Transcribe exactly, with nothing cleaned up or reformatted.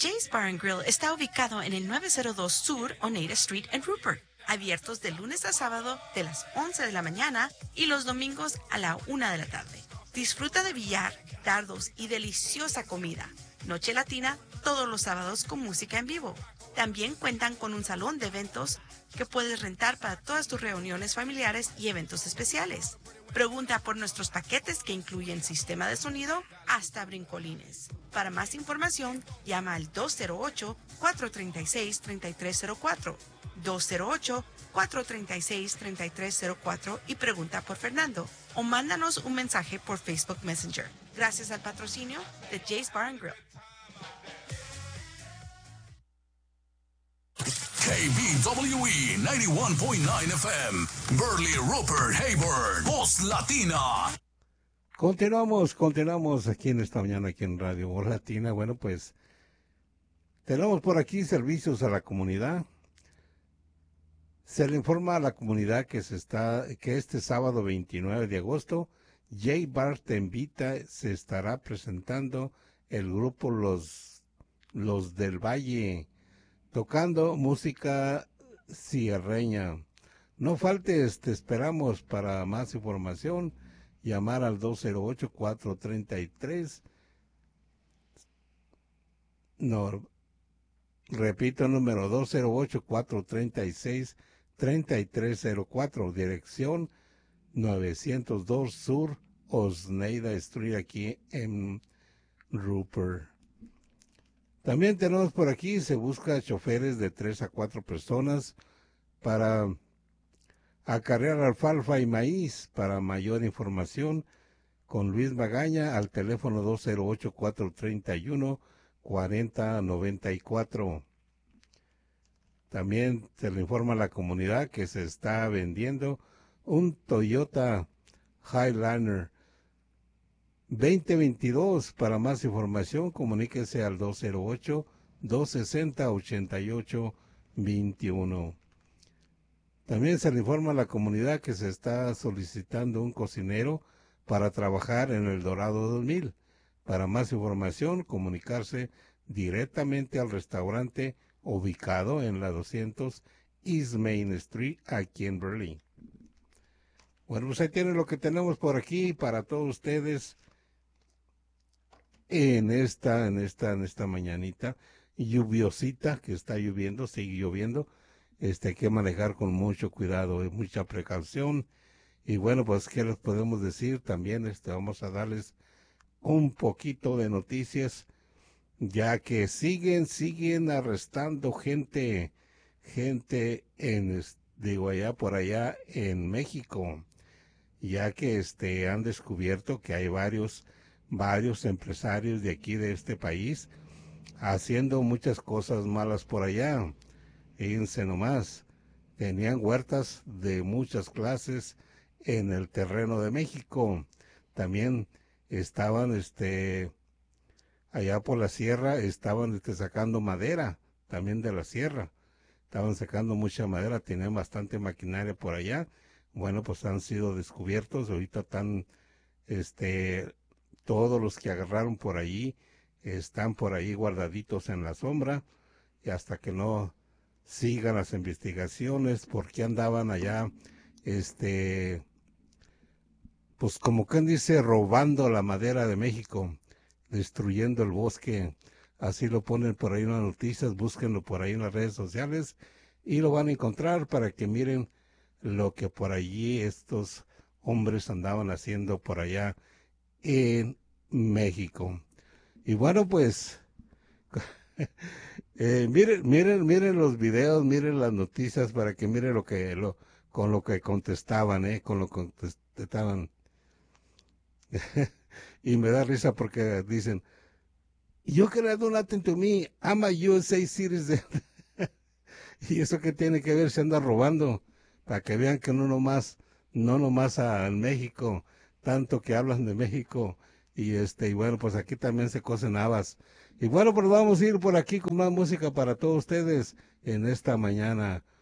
Jay's Bar and Grill está ubicado en el nueve cero dos Sur Oneida Street en Rupert. Abiertos de lunes a sábado de las once de la mañana y los domingos a la una de la tarde. Disfruta de billar, dardos y deliciosa comida. Noche latina todos los sábados con música en vivo. También cuentan con un salón de eventos que puedes rentar para todas tus reuniones familiares y eventos especiales. Pregunta por nuestros paquetes que incluyen sistema de sonido hasta brincolines. Para más información, llama al dos cero ocho, cuatro tres seis, tres tres cero cuatro, dos cero ocho, cuatro tres seis, tres tres cero cuatro y pregunta por Fernando o mándanos un mensaje por Facebook Messenger. Gracias al patrocinio de Jay's Bar and Grill. K B W E noventa y uno punto nueve F M, Burley, Rupert, Hayward, Voz Latina. Continuamos, continuamos aquí en esta mañana, aquí en Radio Voz Latina. Bueno, pues tenemos por aquí servicios a la comunidad. Se le informa a la comunidad que se está, que este sábado veintinueve de agosto, Jay Bar te invita, se estará presentando el grupo Los, Los del Valle, tocando música sierreña. No faltes, te esperamos. Para más información, llamar al dos cero ocho, cuatro tres tres. No, repito el número dos cero ocho, cuatro tres seis, tres tres cero cuatro. Dirección novecientos dos Sur Oneida Street, aquí en Rupert. También tenemos por aquí, se busca choferes de tres a cuatro personas para acarrear alfalfa y maíz. Para mayor información, con Luis Magaña al teléfono dos cero ocho, cuatro tres uno, cuatro cero nueve cuatro. También se le informa a la comunidad que se está vendiendo un Toyota Highlander veinte veintidós. Para más información, comuníquese al dos cero ocho, dos seis cero, ocho ocho dos uno. También se le informa a la comunidad que se está solicitando un cocinero para trabajar en el Dorado dos mil. Para más información, comunicarse directamente al restaurante ubicado en la doscientos East Main Street, aquí en Berlín. Bueno, pues ahí tienen lo que tenemos por aquí para todos ustedes en esta, en esta, en esta mañanita lluviosita que está lloviendo, sigue lloviendo. Este, hay que manejar con mucho cuidado y mucha precaución. Y bueno, pues, ¿qué les podemos decir? También este, vamos a darles un poquito de noticias, ya que siguen, siguen arrestando gente, gente en, digo, allá por allá en México, ya que este, han descubierto que hay varios, varios empresarios de aquí, de este país, haciendo muchas cosas malas por allá. Fíjense nomás, tenían huertas de muchas clases en el terreno de México. También estaban, este, allá por la sierra, estaban este, sacando madera, también de la sierra. Estaban sacando mucha madera, tenían bastante maquinaria por allá. Bueno, pues han sido descubiertos. Ahorita están, este, todos los que agarraron por allí, están por ahí guardaditos en la sombra, y hasta que no sigan las investigaciones, porque andaban allá, este, pues como quien dice, robando la madera de México, destruyendo el bosque. Así lo ponen por ahí en las noticias, búsquenlo por ahí en las redes sociales y lo van a encontrar para que miren lo que por allí estos hombres andaban haciendo por allá en México. Y bueno, pues eh, miren, miren, miren los videos, miren las noticias para que miren lo que lo con lo que contestaban, eh, con lo que contestaban. Y me da risa porque dicen, yo quería donate to me, I'm a U S A citizen. Y eso que tiene que ver, se anda robando, para que vean que no nomás, no nomás a México, tanto que hablan de México, y este, y bueno, pues aquí también se cocen habas. Y bueno, pues vamos a ir por aquí con más música para todos ustedes en esta mañana.